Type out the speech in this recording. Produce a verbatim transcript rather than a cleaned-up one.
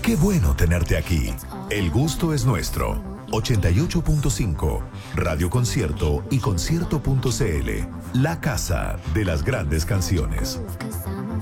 Qué bueno tenerte aquí. El gusto es nuestro. ochenta y ocho punto cinco, Radio Concierto y concierto punto c l, la casa de las grandes canciones.